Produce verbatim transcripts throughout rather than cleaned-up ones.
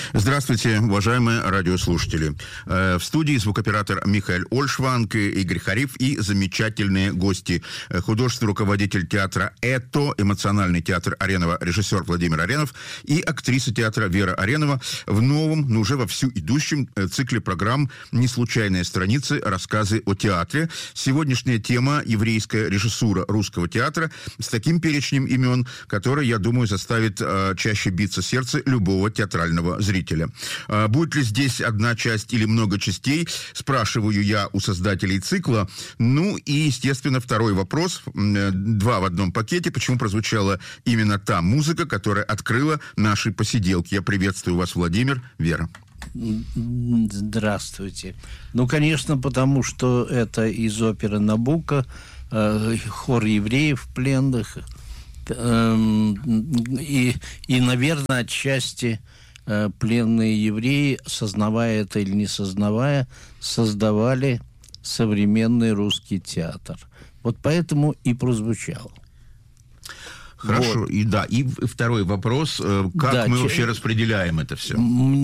Здравствуйте, уважаемые радиослушатели. В студии звукооператор Михаил Ольшванг, Игорь Хариф и замечательные гости. Художественный руководитель театра «Это», эмоциональный театр Аренова, режиссер Владимир Аренов и актриса театра Вера Аренова в новом, но уже вовсю идущем цикле программ «Не случайные страницы. Рассказы о театре». Сегодняшняя тема — еврейская режиссура русского театра с таким перечнем имен, который, я думаю, заставит чаще биться сердце любого театрального зрителя. Будет ли здесь одна часть или много частей, спрашиваю я у создателей цикла. Ну и, естественно, второй вопрос, два в одном пакете, почему прозвучала именно та музыка, которая открыла наши посиделки. Я приветствую вас, Владимир, Вера. Здравствуйте. Ну, конечно, потому что это из оперы «Набуко», э, хор евреев пленных, э, и, и, наверное, отчасти пленные евреи, сознавая это или не сознавая, создавали современный русский театр. Вот поэтому и прозвучало. Хорошо, вот. И да, и второй вопрос, как да, мы че... вообще распределяем это все?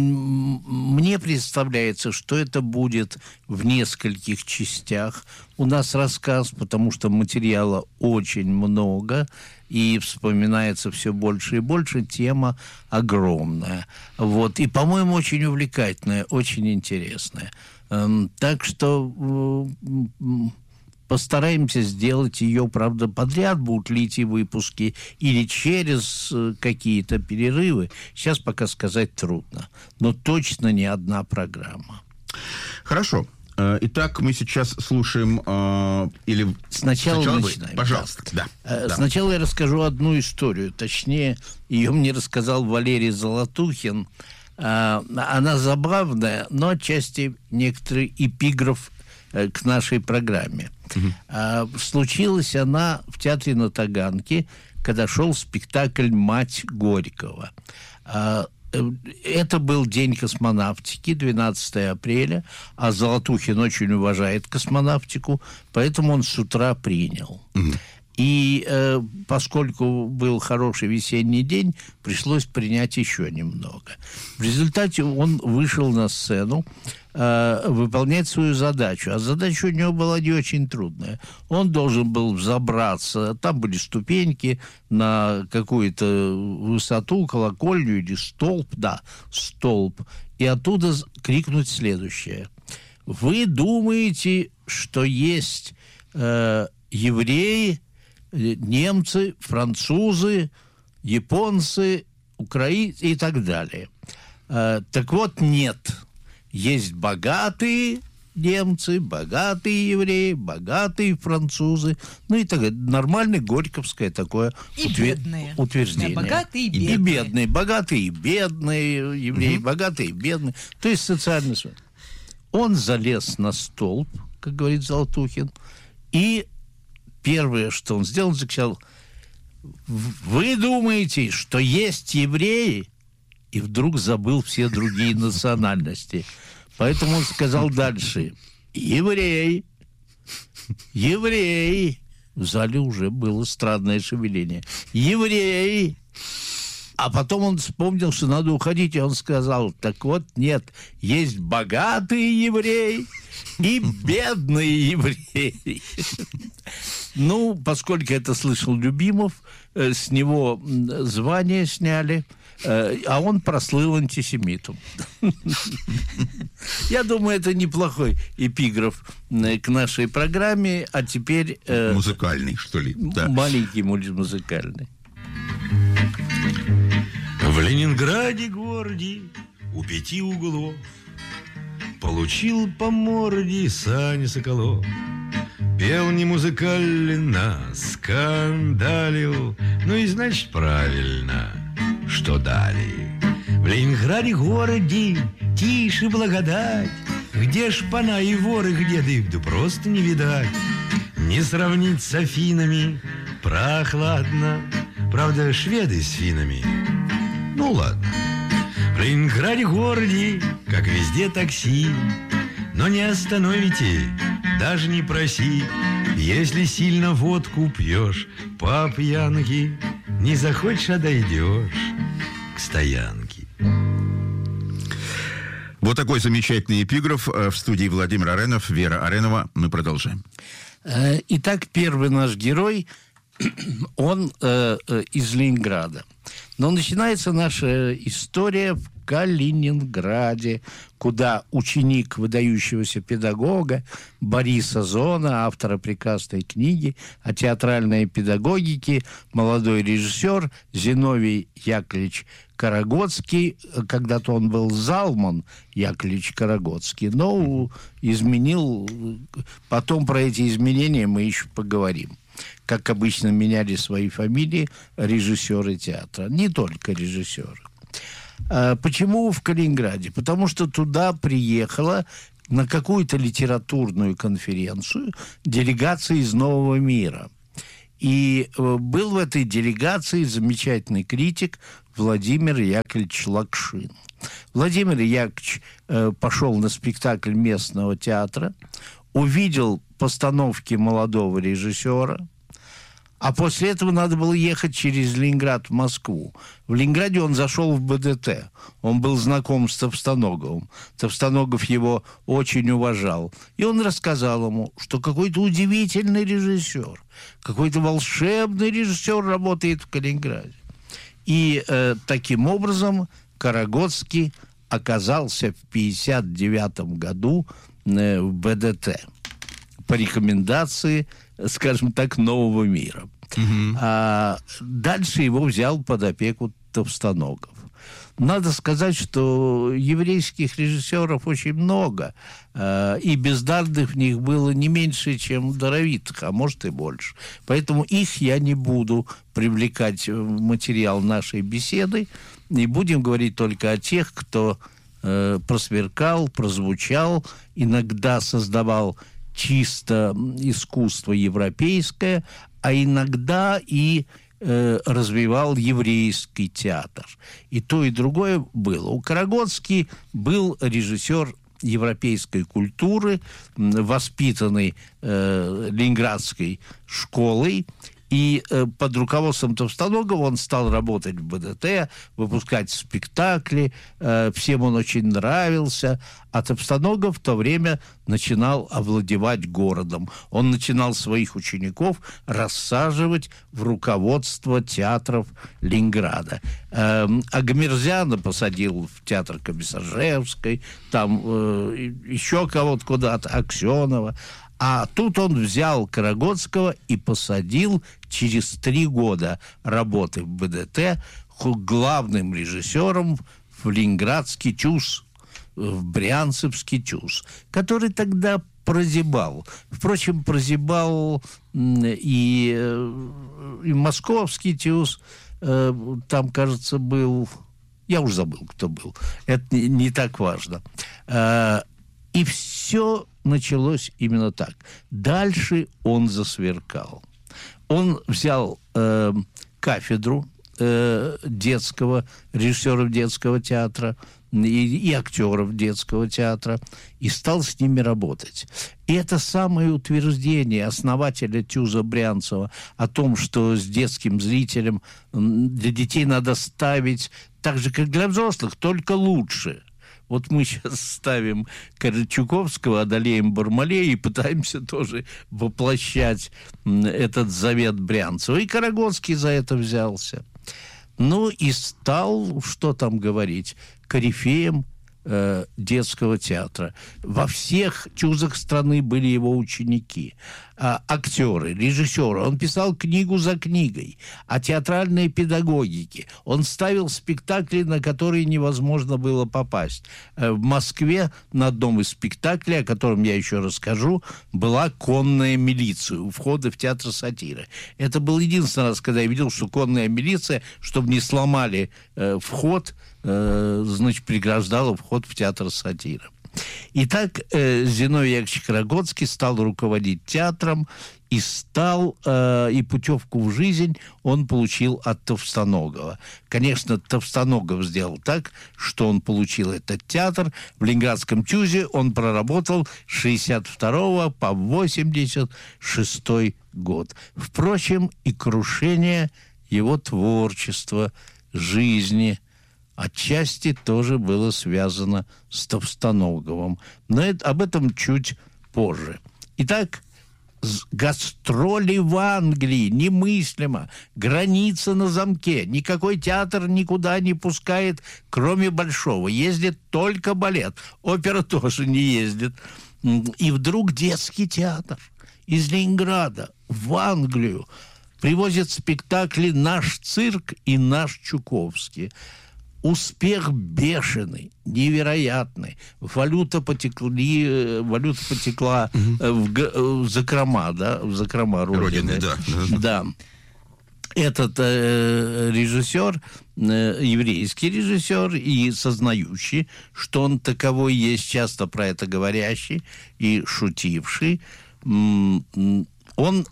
Мне представляется, что это будет в нескольких частях. У нас рассказ, потому что материала очень много, и вспоминается все больше и больше, тема огромная. Вот. И, по-моему, очень увлекательная, очень интересная. Так что постараемся сделать ее, правда, подряд, будут ли идти выпуски или через какие-то перерывы. Сейчас пока сказать трудно. Но точно не одна программа. Хорошо. Итак, мы сейчас слушаем... Э, или... Сначала, Сначала начинаем. Пожалуйста, да. да. да. Сначала я расскажу одну историю. Точнее, ее мне рассказал Валерий Золотухин. Она забавная, но отчасти некоторый эпиграф к нашей программе. Угу. Случилась она в театре на Таганке, когда шел спектакль «Мать Горького». Это был день космонавтики, двенадцатое апреля, а Золотухин очень уважает космонавтику, поэтому он с утра принял. Угу. И э, поскольку был хороший весенний день, пришлось принять еще немного. В результате он вышел на сцену э, выполнять свою задачу. А задача у него была не очень трудная. Он должен был взобраться, там были ступеньки, на какую-то высоту, колокольню или столб, да, столб, и оттуда крикнуть следующее. Вы думаете, что есть э, евреи, немцы, французы, японцы, украинцы и так далее. Э, так вот, нет. Есть богатые немцы, богатые евреи, богатые французы, ну и так далее. Нормальное горьковское такое и утвер... бедные. утверждение. Да, богатые и бедные. И бедные, богатые и бедные евреи, угу. богатые и бедные. То есть социальный свет. Он залез на столб, как говорит Золотухин, и первое, что он сделал, он закричал: вы думаете, что есть евреи? И вдруг забыл все другие национальности. Поэтому он сказал дальше: евреи, евреи. В зале уже было странное шевеление. Евреи. А потом он вспомнил, что надо уходить, и он сказал: так вот, нет, есть богатые евреи и бедные евреи. Ну, поскольку это слышал Любимов, с него звание сняли, а он прослыл антисемитом. Я думаю, это неплохой эпиграф к нашей программе, а теперь... Музыкальный, что ли? Да. Маленький музыкальный. В Ленинграде городе у пяти углов получил по морде Саня Соколов. Пел не музыкально, скандалил, ну и значит правильно, что дали. В Ленинграде городе тише благодать, где шпана и воры, где дыб, просто не видать. Не сравнить с Афинами, прохладно, правда, шведы с финами. Ну ладно. В Ленинграде городе, как везде, такси, но не остановите, даже не проси. Если сильно водку пьешь по пьянке, не захочешь, а дойдешь к стоянке. Вот такой замечательный эпиграф. В студии Владимир Аренов, Вера Аренова. Мы продолжаем. Итак, первый наш герой, он э, из Ленинграда. Но начинается наша история в Калининграде, куда ученик выдающегося педагога Бориса Зона, автора прекрасной книги о театральной педагогике, молодой режиссер Зиновий Яковлевич Карагодский, когда-то он был Залман Яковлевич Карагодский, но изменил, потом про эти изменения мы еще поговорим. Как обычно меняли свои фамилии режиссеры театра, не только режиссеры. А почему в Калининграде? Потому что туда приехала на какую-то литературную конференцию делегация из Нового мира. И был в этой делегации замечательный критик Владимир Яковлевич Лакшин. Владимир Яковлевич э, пошел на спектакль местного театра, увидел постановки молодого режиссера, а после этого надо было ехать через Ленинград в Москву. В Ленинграде он зашел в БДТ. Он был знаком с Товстоноговым. Товстоногов его очень уважал. И он рассказал ему, что какой-то удивительный режиссер, какой-то волшебный режиссер работает в Калининграде. И э, таким образом Карагодский оказался в пятьдесят девятом году э, в БДТ по рекомендации, скажем так, Нового мира. Uh-huh. А дальше его взял под опеку Товстоногов. Надо сказать, что еврейских режиссеров очень много, э, и бездарных в них было не меньше, чем даровитых, а может и больше. Поэтому их я не буду привлекать в материал нашей беседы, и будем говорить только о тех, кто э, просверкал, прозвучал, иногда создавал чисто искусство европейское, а иногда и э, развивал еврейский театр. И то, и другое было. У Карагодский был режиссер европейской культуры, воспитанный э, ленинградской школой, и э, под руководством Товстоногова он стал работать в БДТ, выпускать спектакли, э, всем он очень нравился, а Товстоногов в то время начинал овладевать городом. Он начинал своих учеников рассаживать в руководство театров Ленинграда. Э, Агамерзяна посадил в театр Комиссаржевской, там э, еще кого-то куда-то, Аксенова. А тут он взял Карагодского и посадил через три года работы в БДТ главным режиссером в Ленинградский ТЮЗ, в Брянцевский ТЮЗ, который тогда прозябал. Впрочем, прозябал и, и Московский ТЮЗ, там, кажется, был... Я уже забыл, кто был. Это не, не так важно. И все началось именно так. Дальше он засверкал. Он взял э, кафедру э, детского, режиссеров детского театра и, и актеров детского театра и стал с ними работать. И это самое утверждение основателя ТЮЗа Брянцева о том, что с детским зрителем для детей надо ставить так же, как для взрослых, только лучше. Вот мы сейчас ставим Чуковского, одолеем Бармалея и пытаемся тоже воплощать этот завет Брянцева. И Карагодский за это взялся. Ну и стал, что там говорить, корифеем э, детского театра. Во всех ТЮЗах страны были его ученики, а, актеры, режиссеры. Он писал книгу за книгой о театральной педагогике. Он ставил спектакли, на которые невозможно было попасть. В Москве на одном из спектаклей, о котором я еще расскажу, была конная милиция у входа в театр сатиры. Это был единственный раз, когда я видел, что конная милиция, чтобы не сломали э, вход, э, значит, преграждала вход в театр сатиры. Итак, э, Зиновий Яковлевич Карагодский стал руководить театром и стал, э, и путевку в жизнь он получил от Товстоногова. Конечно, Товстоногов сделал так, что он получил этот театр. В Ленинградском ТЮЗе он проработал с шестьдесят второго по восемьдесят шестой год. Впрочем, и крушение его творчества, жизни отчасти тоже было связано с Товстоноговым. Но это, об этом чуть позже. Итак, гастроли в Англии немыслимо. Граница на замке. Никакой театр никуда не пускает, кроме Большого. Ездит только балет. Опера тоже не ездит. И вдруг детский театр из Ленинграда в Англию привозят спектакли «Наш цирк» и «Наш Чуковский». Успех бешеный, невероятный. Валюта потекли, валюта потекла в, в закрома, да, в закрома Родины. Родины, да. Да. Этот э, режиссер, э, еврейский режиссер, и сознающий, что он таковой есть, часто про это говорящий и шутивший, м- он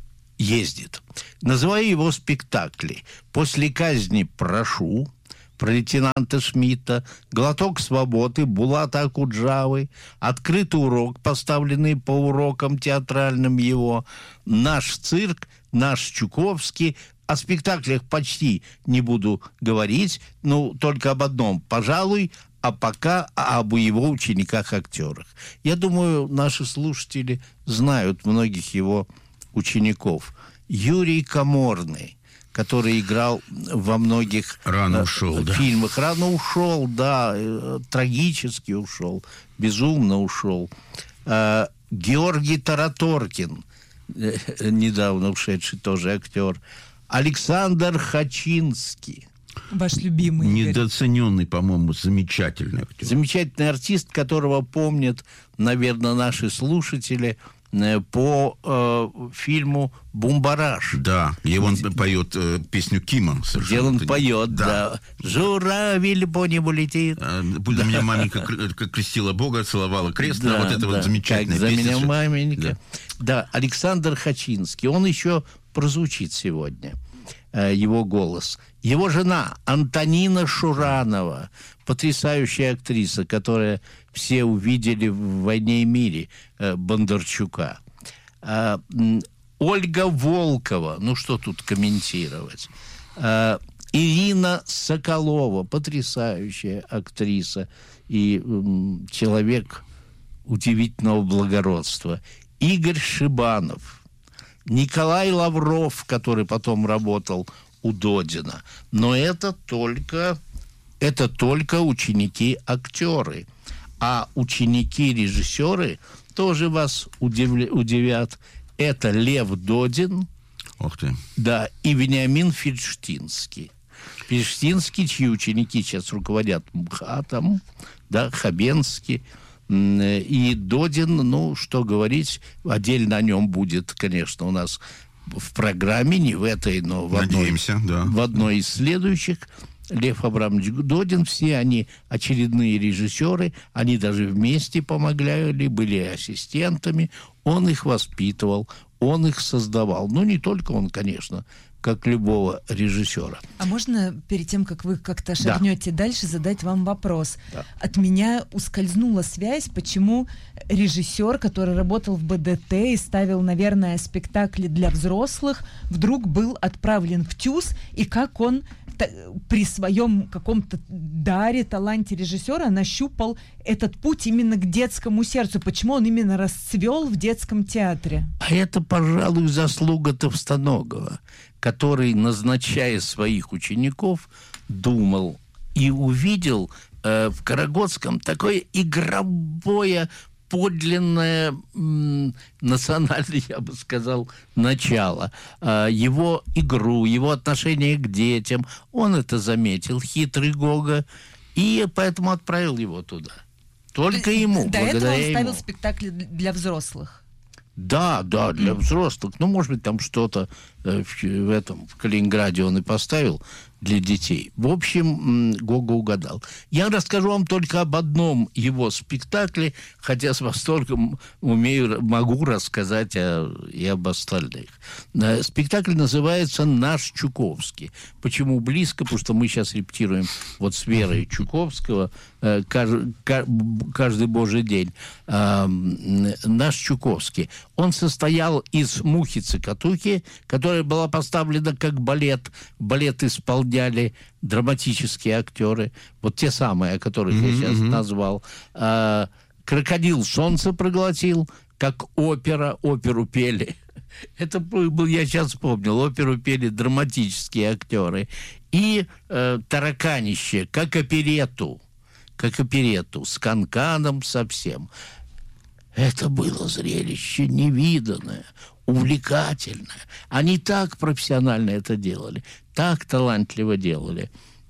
ездит. Называю его спектакли. «После казни прошу», про лейтенанта Шмидта, «Глоток свободы» Булата Акуджавы, «Открытый урок», поставленный по урокам театральным его, «Наш цирк», «Наш Чуковский». О спектаклях почти не буду говорить, ну, только об одном, пожалуй, а пока об его учениках-актерах. Я думаю, наши слушатели знают многих его учеников. Юрий Каморный, который играл во многих Рано ушел, э, да. фильмах. Рано ушел, да, э, трагически ушел, безумно ушел. Э, Георгий Тараторкин, э, недавно ушедший тоже актер. Александр Хачинский. Ваш любимый, Игорь. Недооцененный, по-моему, замечательный актер. Замечательный артист, которого помнят, наверное, наши слушатели по э, фильму «Бумбараш». Да, где он поет э, песню Кима. Где он поет, да. да. «Журавель по небу летит». Будь за меня маменька крестила Бога, целовала крест. Да, вот это да. вот замечательная как песня. за меня маменька. Да. да, Александр Хачинский. Он еще прозвучит сегодня. Его голос. Его жена Антонина Шуранова, потрясающая актриса, которая все увидели в «Войне и мире» Бондарчука. А, Ольга Волкова, ну что тут комментировать. А, Ирина Соколова, потрясающая актриса и м, человек удивительного благородства. Игорь Шибанов. Николай Лавров, который потом работал у Додина. Но это только, это только ученики-актеры. А ученики-режиссеры тоже вас удивля, удивят. Это Лев Додин, Ох ты. да, и Вениамин Фельштинский. Фельштинский, чьи ученики сейчас руководят МХАТом, да, Хабенский. И Додин, ну, что говорить, отдельно о нем будет, конечно, у нас в программе, не в этой, но в одной, Надеемся, да. в одной из следующих. Лев Абрамович Додин, все они очередные режиссеры, они даже вместе помогали, были ассистентами, он их воспитывал, он их создавал. Ну, не только он, конечно, как любого режиссера. А можно перед тем, как вы как-то шагнете да. дальше, задать вам вопрос? Да. От меня ускользнула связь, почему режиссер, который работал в БДТ и ставил, наверное, спектакли для взрослых, вдруг был отправлен в ТЮЗ, и как он при своем каком-то даре, таланте режиссера нащупал этот путь именно к детскому сердцу. Почему он именно расцвел в детском театре? А это, пожалуй, заслуга Товстоногова, который, назначая своих учеников, думал и увидел э, в Карагодском такое игровое, подлинное, м, национальное, я бы сказал, начало. Э, его игру, его отношение к детям. Он это заметил, хитрый Гога, и поэтому отправил его туда. Только ему, До благодаря этого он ставил ему. спектакли для взрослых. Да, да, для взрослых. Ну, может быть, там что-то э, в, в этом, в Калининграде он и поставил для детей. В общем, Гога угадал. Я расскажу вам только об одном его спектакле, хотя с восторгом умею, могу рассказать о, и об остальных. Спектакль называется «Наш Чуковский». Почему близко? Потому что мы сейчас репетируем вот с Верой Чуковского каждый, каждый божий день. «Наш Чуковский». Он состоял из «Мухи-цикатухи», которая была поставлена как балет, балет-исполнитель сняли драматические актеры, вот те самые, о которых mm-hmm, я сейчас mm-hmm. назвал. А, «Крокодил солнце проглотил», как опера, оперу пели. Это был, я сейчас вспомнил, оперу пели драматические актеры. И э, «Тараканище», как оперетту, как оперетту, с канканом совсем. Это было зрелище невиданное, увлекательное. Они так профессионально это делали, так талантливо делали.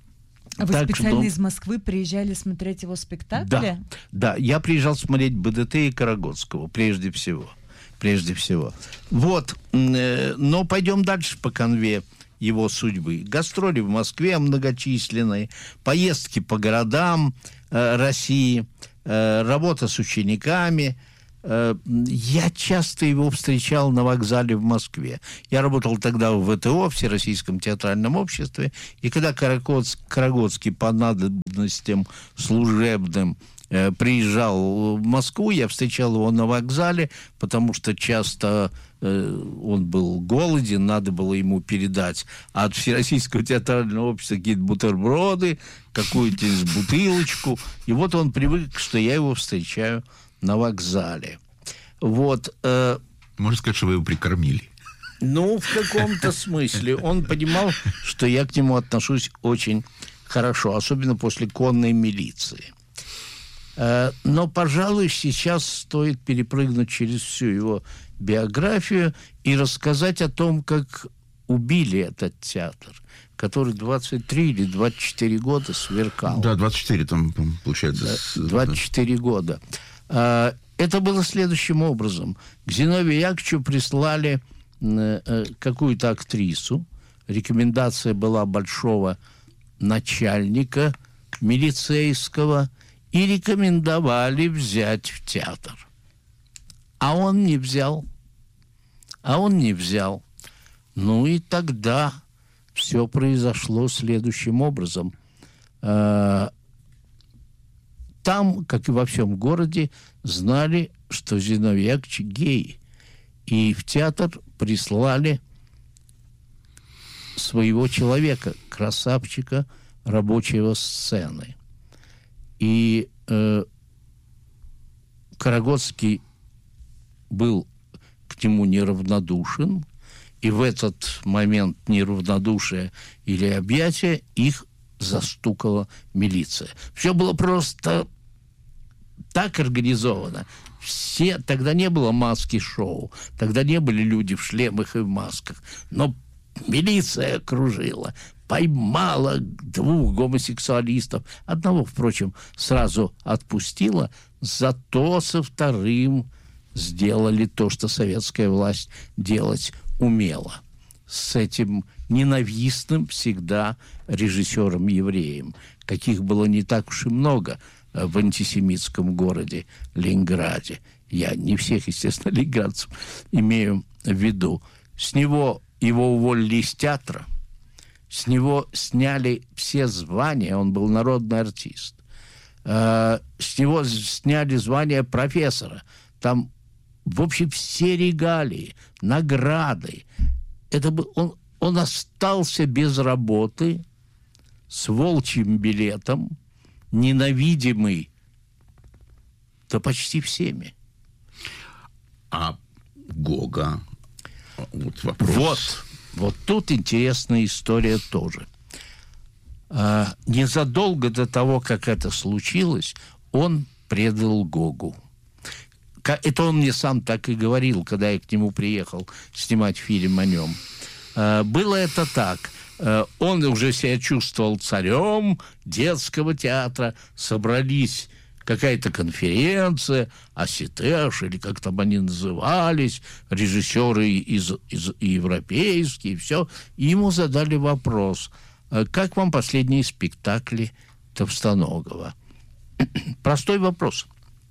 А вы так специально что... из Москвы приезжали смотреть его спектакли? Да, да, я приезжал смотреть БДТ и Карагодского, прежде всего. Прежде всего. Вот, э, но пойдем дальше по канве его судьбы. Гастроли в Москве многочисленные, поездки по городам э, России, э, работа с учениками. Э, я часто его встречал на вокзале в Москве. Я работал тогда в ВТО, Всероссийском театральном обществе, и когда Карагодс, Карагодский по надобностям служебным э, приезжал в Москву, я встречал его на вокзале, потому что часто э, он был голоден, надо было ему передать от Всероссийского театрального общества какие-то бутерброды, какую-то бутылочку. И вот он привык, что я его встречаю на вокзале. Вот. Э, Можно сказать, что вы его прикормили. Ну, в каком-то смысле. Он понимал, что я к нему отношусь очень хорошо, особенно после конной милиции. Э, но, пожалуй, сейчас стоит перепрыгнуть через всю его биографию и рассказать о том, как убили этот театр, который двадцать три или двадцать четыре года сверкал. Да, двадцать четыре там, получается. двадцать четыре года. Это было следующим образом. К Зиновию Яковлевичу прислали какую-то актрису. Рекомендация была большого начальника милицейского. И рекомендовали взять в театр. А он не взял. А он не взял. Ну и тогда все произошло следующим образом. Там, как и во всем городе, знали, что Зиновий Яковлевич гей. И в театр прислали своего человека, красавчика рабочего сцены. И э, Карагодский был к нему неравнодушен, и в этот момент неравнодушия или объятия их застукала милиция. Все было просто так организовано. Все, тогда не было маски-шоу, тогда не были люди в шлемах и в масках, но милиция окружила, поймала двух гомосексуалистов. Одного, впрочем, сразу отпустила, зато со вторым сделали то, что советская власть делать умела. С этим ненавистным всегда режиссером-евреем, каких было не так уж и много в антисемитском городе Ленинграде. Я не всех, естественно, ленинградцев имею в виду. С него его уволили из театра, с него сняли все звания, он был народный артист. С него сняли звание профессора. Там, в общем, все регалии, награды. Это был, он, он остался без работы, с волчьим билетом, ненавидимый, да почти всеми. А Гога? Вот вопрос. Вот, вот тут интересная история тоже. А, незадолго до того, как это случилось, он предал Гогу. Это он мне сам так и говорил, когда я к нему приехал снимать фильм о нем. А, было это так. А, он уже себя чувствовал царем детского театра. Собрались какая-то конференция, АСИТЭШ, или как там они назывались, режиссеры из, из, европейские, и все. И ему задали вопрос: как вам последние спектакли Товстоногова? Простой вопрос.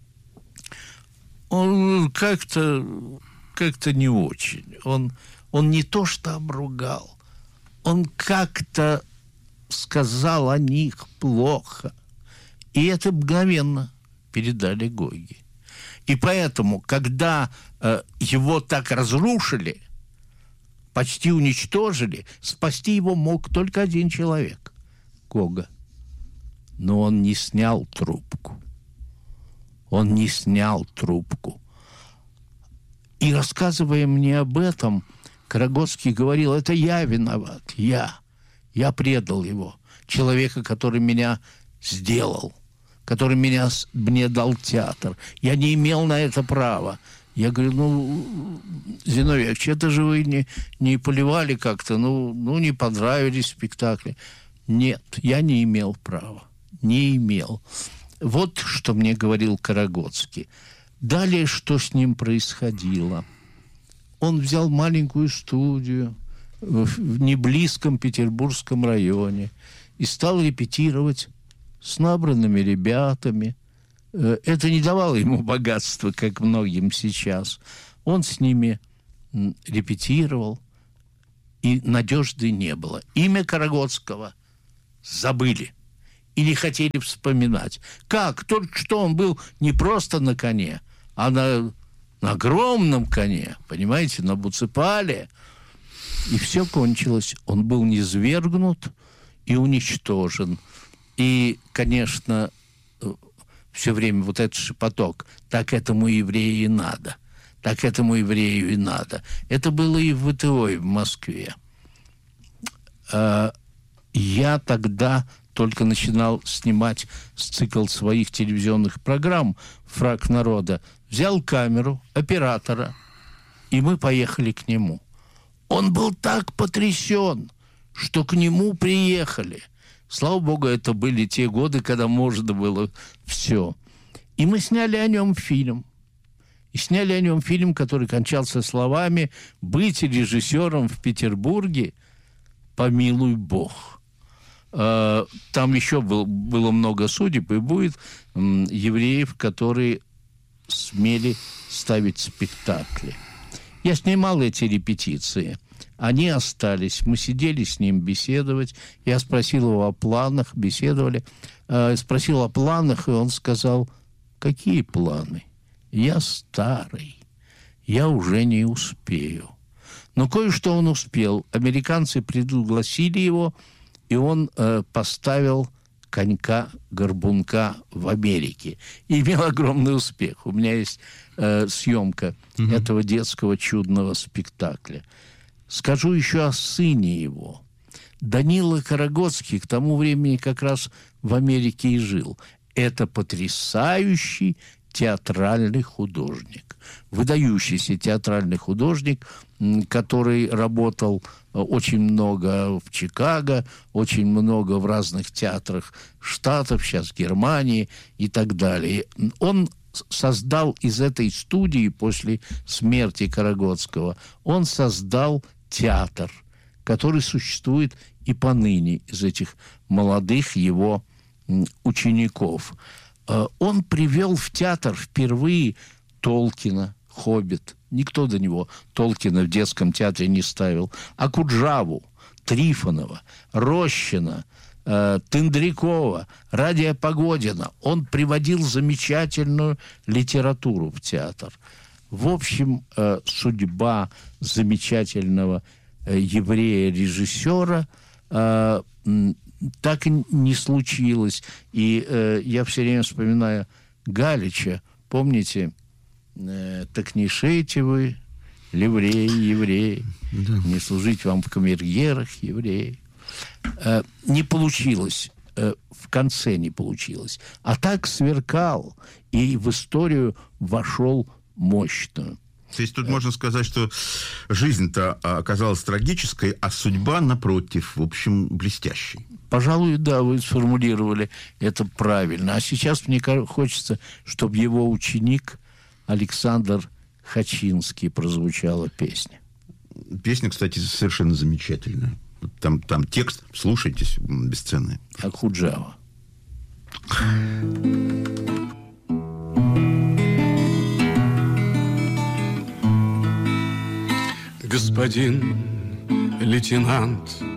Он как-то, как-то не очень. Он, он не то что обругал, он как-то сказал о них плохо. И это мгновенно передали Гоге. И поэтому, когда э, его так разрушили, почти уничтожили, спасти его мог только один человек – Гога. Но он не снял трубку. Он не снял трубку. И, рассказывая мне об этом, Карагодский говорил: это я виноват, я. Я предал его, человека, который меня сделал, который меня, мне дал театр. Я не имел на это права. Я говорю: ну, Зиновьевич, это же вы не, не поливали как-то, ну, ну, не понравились спектакли. Нет, я не имел права, не имел. Вот что мне говорил Карагодский. Далее, что с ним происходило? Он взял маленькую студию в неблизком Петербургском районе и стал репетировать с набранными ребятами. Это не давало ему богатства, как многим сейчас. Он с ними репетировал, и надежды не было. Имя Карагодского забыли и не хотели вспоминать. Как? Только что он был не просто на коне, а на, на огромном коне, понимаете, на Буцефале. И все кончилось. Он был низвергнут и уничтожен. И, конечно, все время вот этот шепоток: так этому еврею и надо, так этому еврею и надо. Это было и в ВТО, и в Москве. Я тогда только начинал снимать цикл своих телевизионных программ «Фраг народа». Взял камеру, оператора, и мы поехали к нему. Он был так потрясен, что к нему приехали. Слава богу, это были те годы, когда можно было все. И мы сняли о нем фильм. И сняли о нем фильм, который кончался словами: «Быть режиссером в Петербурге, помилуй Бог». Там еще был, было много судеб, и будет м, евреев, которые смели ставить спектакли. Я снимал эти репетиции. Они остались. Мы сидели с ним беседовать. Я спросил его о планах, беседовали. Э, спросил о планах, и он сказал: какие планы? Я старый. Я уже не успею. Но кое-что он успел. Американцы пригласили его, и он э, поставил конька-горбунка в Америке. И имел огромный успех. У меня есть э, съемка mm-hmm. этого детского чудного спектакля. Скажу еще о сыне его. Данила Карагодский к тому времени как раз в Америке и жил. Это потрясающий театральный художник. Выдающийся театральный художник, который работал очень много в Чикаго, очень много в разных театрах Штатов, сейчас Германии и так далее. Он создал из этой студии после смерти Карагодского, он создал театр, который существует и поныне из этих молодых его учеников. Он привел в театр впервые Толкина, «Хоббит». Никто до него Толкина в детском театре не ставил. Акуджаву, Трифонова, Рощина, э, Тындрякова, Радия Погодина. Он приводил замечательную литературу в театр. В общем, э, судьба замечательного э, еврея-режиссера э, так и не случилось. И э, я все время вспоминаю Галича. Помните? Э, «Так не шейте вы, ливреи, евреи, да. Не служить вам в камергерах, евреи». Э, не получилось. Э, в конце не получилось. А так сверкал. И в историю вошел мощную. То есть тут можно сказать, что жизнь-то оказалась трагической, а судьба, напротив, в общем, блестящей. Пожалуй, да, вы сформулировали это правильно. А сейчас мне хочется, чтобы его ученик Александр Хачинский прозвучала песня. Песня, кстати, совершенно замечательная. Там, там текст, слушайтесь, бесценный. Акуджава. Господин лейтенант,